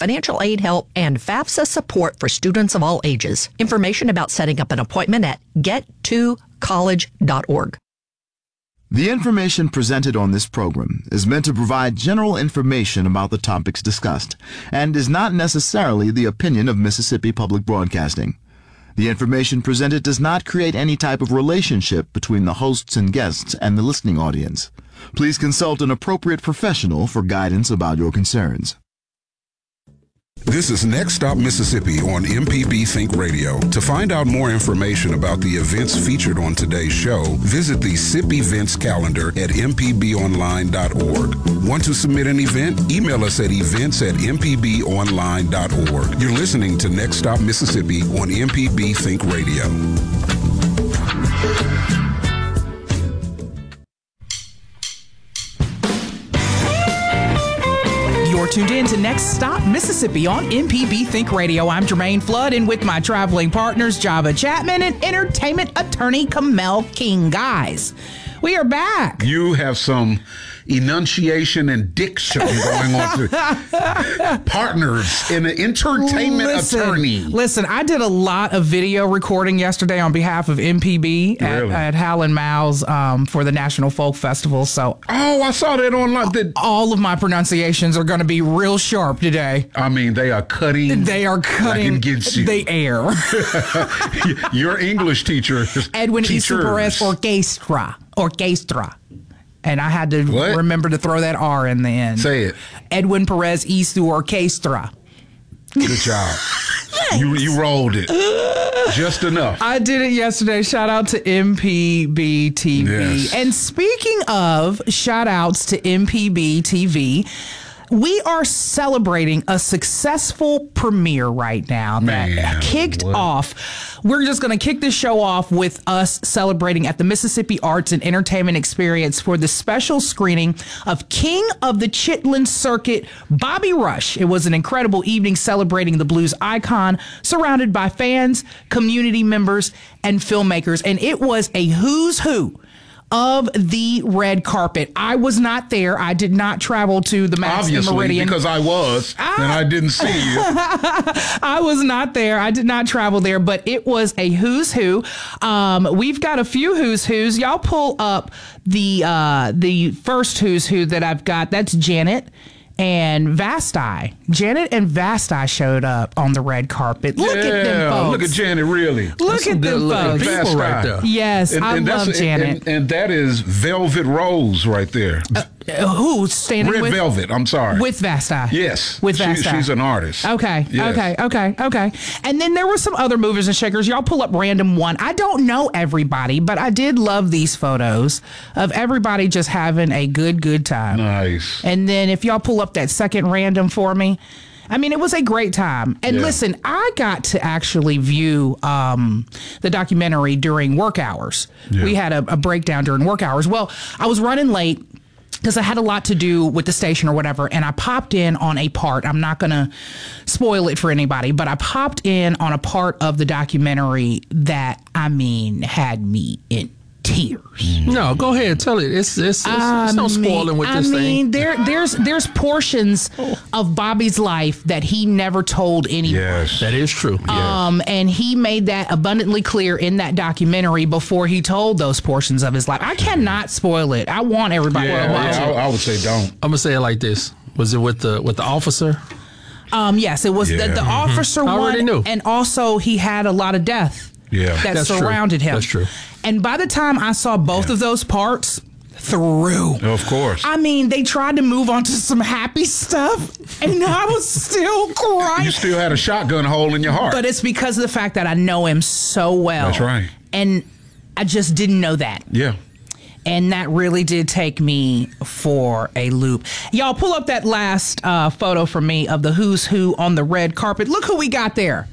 financial aid help, and FAFSA support for students of all ages. Information about setting up an appointment at get2college.org. The information presented on this program is meant to provide general information about the topics discussed and is not necessarily the opinion of Mississippi Public Broadcasting. The information presented does not create any type of relationship between the hosts and guests and the listening audience. Please consult an appropriate professional for guidance about your concerns. This is Next Stop Mississippi on MPB Think Radio. To find out more information about the events featured on today's show, visit the SIP events calendar at mpbonline.org. Want to submit an event? Email us at events@mpbonline.org. You're listening to Next Stop Mississippi on MPB Think Radio. You're tuned in to Next Stop Mississippi on MPB Think Radio. I'm Jermaine Flood, and with my traveling partners, Java Chapman and entertainment attorney Kamel King. Guys, we are back. You have some enunciation and diction going on. Partners in an entertainment attorney. Listen, I did a lot of video recording yesterday on behalf of MPB at Howlin' Mouse for the National Folk Festival. So, I saw that online. All of my pronunciations are going to be real sharp today. I mean, they are cutting. They are cutting the air. Your English teacher, Edwin Isu Perez Orchestra. And I had to remember to throw that R in the end. Say it. Edwin Perez Isu Orchestra. Good job. You rolled it. Just enough. I did it yesterday. Shout out to MPB TV. Yes. And speaking of shout outs to MPB TV, we are celebrating a successful premiere right now that kicked off. We're just going to kick this show off with us celebrating at the Mississippi Arts and Entertainment Experience for the special screening of King of the Chitlin Circuit, Bobby Rush. It was an incredible evening celebrating the blues icon, surrounded by fans, community members, and filmmakers. And it was a who's who of the red carpet. I was not there. I did not travel to the Madison Meridian. Because I was, and I didn't see you. I was not there. I did not travel there, but it was a who's who. We've got a few who's who's. Y'all pull up the first who's who that I've got. That's Janet and Vasti. Janet and Vasti showed up on the red carpet. Look at them folks. Look at Janet, really. Look at them folks. People right there. Yes, I love Janet. And that is Velvet Rose right there. Who's standing Red Velvet, I'm sorry. With Vasti. Yes. With Vasti. She's an artist. Okay. Yes. Okay. And then there were some other movers and shakers. Y'all pull up random one. I don't know everybody, but I did love these photos of everybody just having a good time. Nice. And then if y'all pull up that second random for me, I mean, it was a great time. And listen, I got to actually view the documentary during work hours. Yeah. We had a breakdown during work hours. Well, I was running late because I had a lot to do with the station or whatever, and I popped in on a part. I'm not going to spoil it for anybody, but I popped in on a part of the documentary that, I mean, had me in tears. No, go ahead, tell it. It's no spoiling with this thing. There's portions of Bobby's life that he never told anyone. Yes, that is true. And he made that abundantly clear in that documentary before he told those portions of his life. I cannot spoil it. I want everybody to watch it. I would say don't. I'm gonna say it like this: was it with the officer? Yes, it was the officer one. I already knew. And also he had a lot of death. Yeah, that surrounded him. That's true. And by the time I saw both of those parts through, of course, I mean, they tried to move on to some happy stuff, and I was still crying. You still had a shotgun hole in your heart. But it's because of the fact that I know him so well. That's right. And I just didn't know that. Yeah. And that really did take me for a loop. Y'all pull up that last photo from me of the who's who on the red carpet. Look who we got there.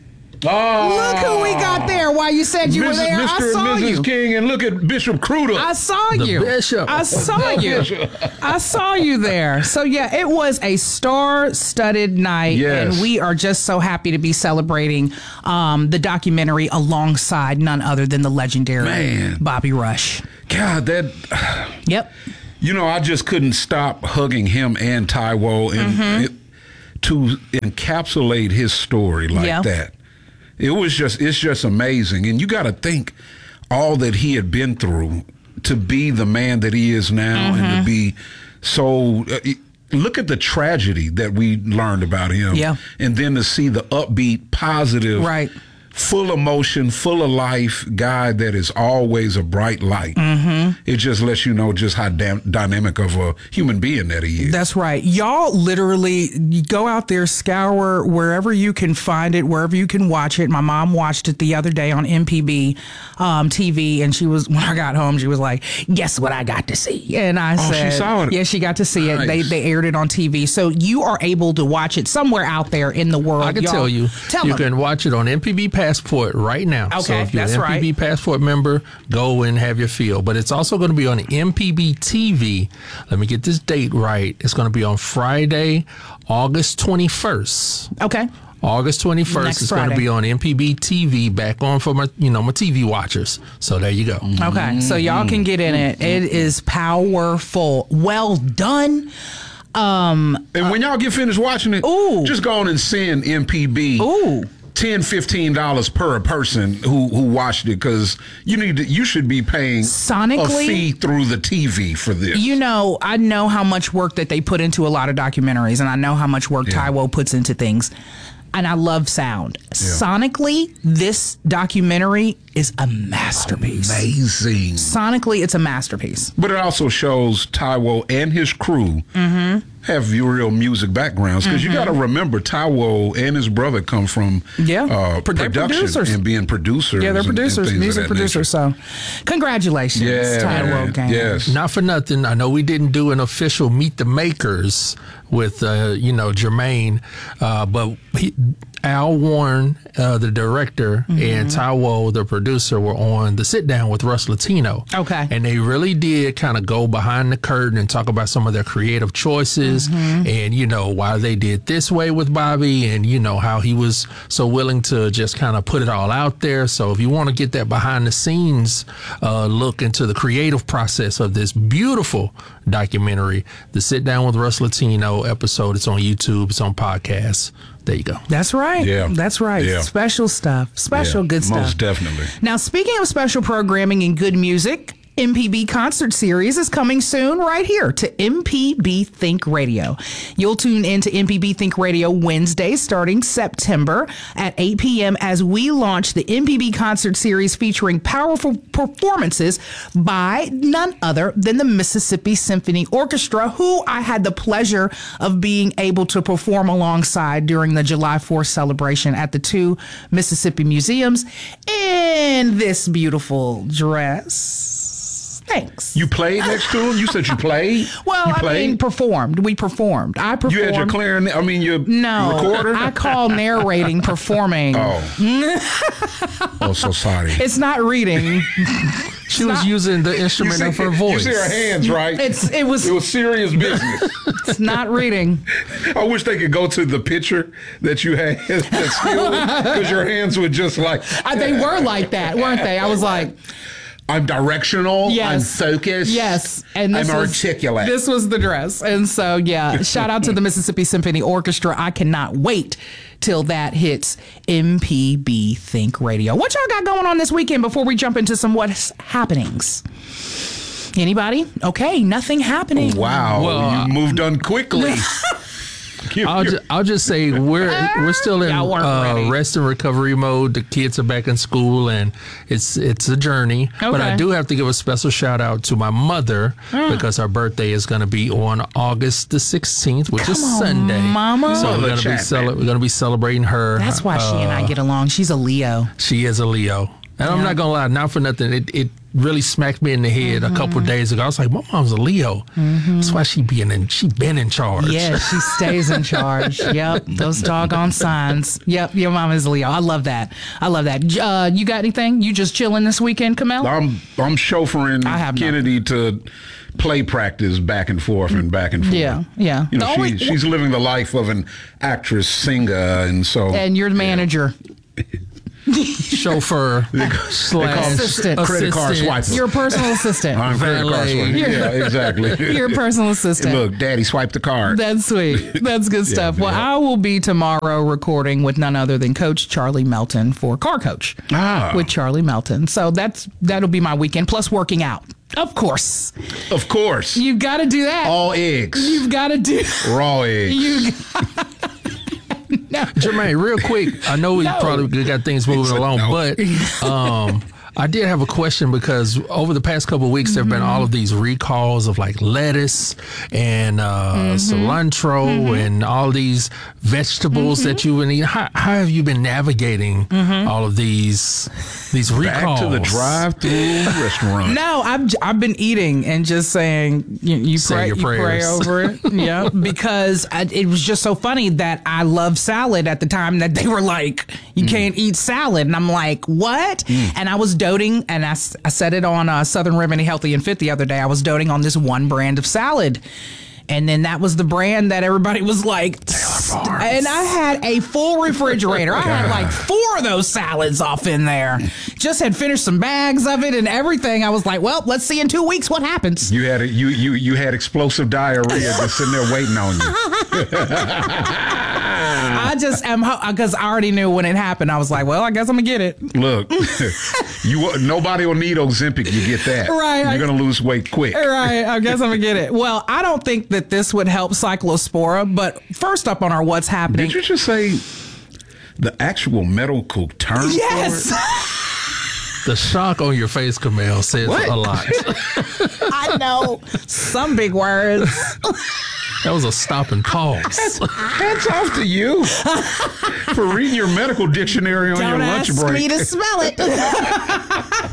Oh, look who we got there. While you said you were there, Mr. I saw and Mrs. you. King, and look at Bishop Crudup. I saw you. Bishop. I saw you. I saw you there. So yeah, it was a star-studded night, and we are just so happy to be celebrating the documentary alongside none other than the legendary Bobby Rush. God, Yep. You know, I just couldn't stop hugging him and Taiwo, and to encapsulate his story like that. It's just amazing. And you got to think all that he had been through to be the man that he is now and to be so look at the tragedy that we learned about him. Yeah. And then to see the upbeat, positive, full emotion, full of life guy that is always a bright light. It just lets you know just how dynamic of a human being that he is. That's right. Y'all literally go out there, scour wherever you can find it, wherever you can watch it. My mom watched it the other day on MPB TV, and when I got home, she was like, guess what I got to see? And I said, she saw it. Yeah, she got to see Nice. it. They aired it on TV. So you are able to watch it somewhere out there in the world. I can tell you. You can watch it on MPB Passport right now. Okay, so if you're that's an MPB Passport member, go and have your feel. But it's also going to be on MPB TV. Let me get this date right. It's going to be on Friday, August 21st. Okay. August 21st Next is going to Friday. be on MPB TV, back on for my TV watchers. So there you go. Okay, so y'all can get in it. It is powerful. Well done. And when y'all get finished watching it, just go on and send MPB $10-15 per person who watched it, because you should be paying sonically a fee through the TV for this. I know how much work that they put into a lot of documentaries, and I know how much work Taiwo puts into things. And I love sound. Yeah. Sonically, this documentary is a masterpiece. Amazing. Sonically, it's a masterpiece. But it also shows Taiwo and his crew have real music backgrounds, because you got to remember Taiwo and his brother come from production producers. and being producers. Yeah, they're producers, music producers. So, congratulations, Taiwo gang. Yes. Not for nothing. I know we didn't do an official Meet the Makers with Jermaine, but Al Warren, the director, and Taiwo, the producer, were on the sit down with Russ Latino. Okay. And they really did kind of go behind the curtain and talk about some of their creative choices and, why they did this way with Bobby, and, how he was so willing to just kind of put it all out there. So if you want to get that behind the scenes look into the creative process of this beautiful documentary, the Sit Down with Russ Latino episode, it's on YouTube, it's on podcasts. There you go. That's right. Yeah. That's right. Yeah. Special stuff. Special good stuff. Most definitely. Now, speaking of special programming and good music, MPB Concert Series is coming soon right here to MPB Think Radio. You'll tune into MPB Think Radio Wednesday starting September at 8 p.m. as we launch the MPB Concert Series featuring powerful performances by none other than the Mississippi Symphony Orchestra, who I had the pleasure of being able to perform alongside during the July 4th celebration at the two Mississippi museums in this beautiful dress. Thanks. You played next to him? You said you played? Well, I mean, performed. We performed. I performed. You had your clarinet, your recorder? I call narrating performing. Oh, so sorry. It's not reading. She was using the instrument of her voice. You see her hands, right? It was serious business. It's not reading. I wish they could go to the picture that you had because your hands were just like... They were like that, weren't they? I was like... I'm directional. Yes. I'm focused. Yes. And I'm articulate. This was the dress. And so, shout out to the Mississippi Symphony Orchestra. I cannot wait till that hits MPB Think Radio. What y'all got going on this weekend before we jump into some what's happenings? Anybody? Okay, nothing happening. Wow. Well, you moved on quickly. I'll just say we're still in rest and recovery mode. The kids are back in school, and it's a journey. Okay. But I do have to give a special shout out to my mother because her birthday is going to be on August the 16th, which is Sunday. Mama. So we're going to be celebrating her. That's why she and I get along. She's a Leo. She is a Leo. And I'm not going to lie, not for nothing. It really smacked me in the head a couple of days ago. I was like, my mom's a Leo. That's why she been in charge. Yeah, she stays in charge. Yep, those doggone signs. Yep, your mom is a Leo. I love that. You got anything? You just chilling this weekend, Kamel? I'm chauffeuring Kennedy to play practice back and forth and back and forth. Yeah. She's living the life of an actress, singer, and so. And you're the manager. chauffeur slash Assistant. Credit card swiper. Your personal assistant. I'm credit card Valet. swiper. Yeah, exactly. Your personal assistant. Look, Daddy, swipe the card. That's sweet. That's good stuff. Well, I will be tomorrow recording with none other than Coach Charlie Melton for Car Coach with Charlie Melton. So that'll be my weekend, plus working out. Of course. Of course. You've got to do that. All eggs. You've got to do. Raw eggs. No. Jermaine, real quick, I know we probably got things moving along, but I did have a question because over the past couple of weeks, there have been all of these recalls of like lettuce and cilantro and all these vegetables that you would eat. How have you been navigating all of these recalls? Back to the drive-through restaurant. No, I've been eating and just saying you Say pray your you pray prayers. over it. Yeah, because it was just so funny that I loved salad at the time that they were like, you can't eat salad, and I'm like, what? And I was doting, and I said it on Southern Remedy Healthy and Fit the other day. I was doting on this one brand of salad. And then that was the brand that everybody was like, and I had a full refrigerator. I had like 4 of those salads off in there. Just had finished some bags of it and everything. I was like, well, let's see in 2 weeks what happens. You had you had explosive diarrhea just sitting there waiting on you. I just am, because I already knew when it happened. I was like, well, I guess I'm gonna get it. Look, nobody will need Ozempic. You get that, Right. You're gonna lose weight quick. Right, I guess I'm gonna get it. Well, I don't think that this would help Cyclospora, but first up on our What's Happening. Did you just say the actual medical term? Yes. For it? The shock on your face, Camille, says a lot. I know. Some big words. That was a stop and pause. Hats off to you for reading your medical dictionary on your lunch break. Don't ask me to spell it.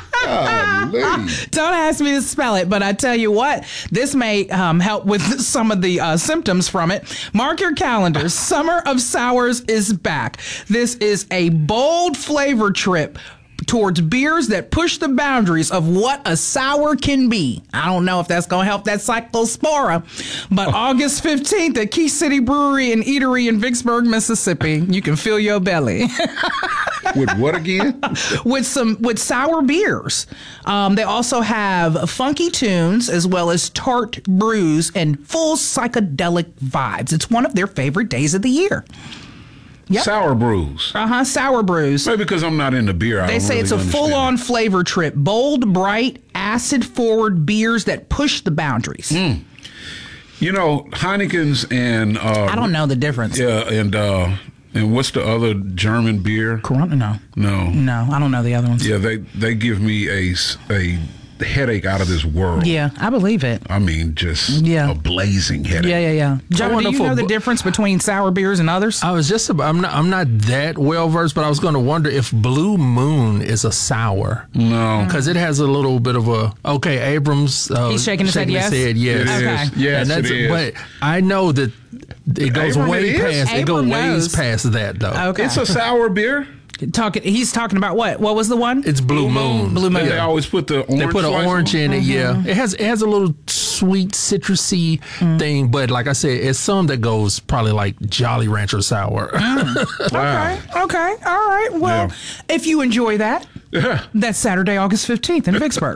Don't ask me to spell it, but I tell you what, this may help with some of the symptoms from it. Mark your calendars. Summer of Sours is back. This is a bold flavor trip towards beers that push the boundaries of what a sour can be. I don't know if that's going to help that Cyclospora, but August 15th at Key City Brewery and Eatery in Vicksburg, Mississippi, you can fill your belly. With what again? with sour beers. They also have funky tunes as well as tart brews and full psychedelic vibes. It's one of their favorite days of the year. Yep. Sour brews. Sour brews. Maybe because I'm not into beer. They say it's a full-on flavor trip. Bold, bright, acid-forward beers that push the boundaries. You know, Heineken's and I don't know the difference. Yeah, and what's the other German beer? Corona? No, I don't know the other ones. Yeah, they give me a headache out of this world. Yeah, I believe it. I mean, just a blazing headache. Yeah. Joe, do you know the difference between sour beers and others? I was just about, I'm not that well versed, but I was going to wonder if Blue Moon is a sour. No. Because it has a little bit of a, Abrams. He's shaking his head yes? Yes. It is. Okay. Yes, and it is. But I know that it goes Abram, way it is? past. It goes Abram ways knows. past that though. Okay. It's a sour beer. He's talking about what? What was the one? It's Blue Moon. Blue Moon. They always put the orange. They put an slice orange on. in it, yeah. It has a little sweet, citrusy thing, but like I said, it's some that goes probably like Jolly Rancher sour. Wow. Okay. All right. Well, Yeah. if you enjoy that, that's Saturday, August 15th in Vicksburg.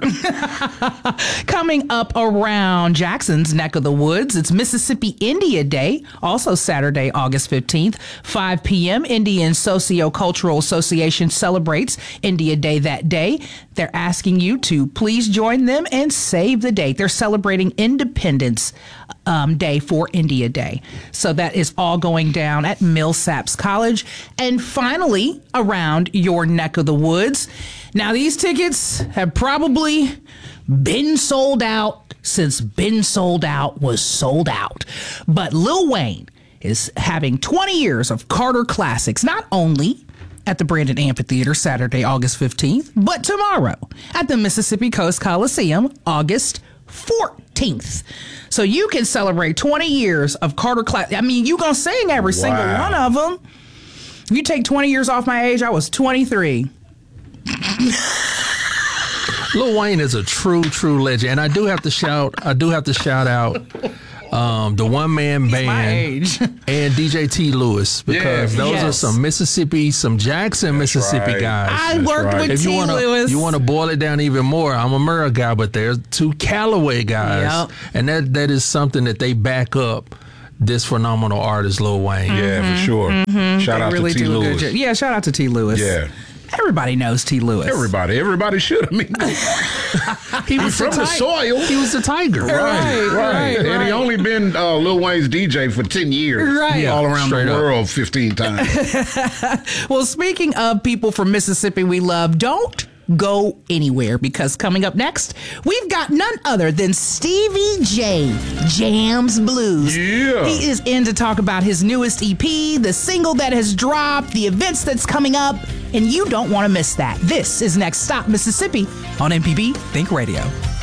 Coming up around Jackson's neck of the woods, it's Mississippi India Day, also Saturday, August 15th, 5 p.m. Indian Socio-Cultural Association celebrates India Day that day. They're asking you to please join them and save the date. They're celebrating Independence Day for India Day. So that is all going down at Millsaps College. And finally, around your neck of the woods. Now, these tickets have probably been sold out since Been Sold Out was sold out. But Lil Wayne is having 20 years of Carter Classics, not only at the Brandon Amphitheater Saturday, August 15th, but tomorrow at the Mississippi Coast Coliseum, August 14th. So you can celebrate 20 years of Carter Classics. I mean, you gonna sing every single one of them. If you take 20 years off my age, I was 23. Lil Wayne is a true legend, and I do have to shout out the One Man my Band, age. and DJ T. Lewis, because those are some Mississippi, some Jackson, Mississippi right. guys. I worked with If T. Lewis. you want to boil it down even more, I'm a Murrah guy, but there's 2 Callaway guys, and that is something that they back up this phenomenal artist, Lil Wayne. Yeah, for sure. Shout out really to T. do a good Lewis. job. Yeah, shout out to T. Lewis. Yeah. Everybody knows T. Lewis. Everybody should. I mean, He was from the soil. He was the Tiger. Right. And he only been Lil Wayne's DJ for 10 years. Right. Yeah, all around the straight up. world 15 times. Well, speaking of people from Mississippi we love, don't go anywhere, because coming up next, we've got none other than Stevie J, Jams Blues. Yeah. He is in to talk about his newest EP, the single that has dropped, the events that's coming up, and you don't want to miss that. This is Next Stop Mississippi on MPB Think Radio.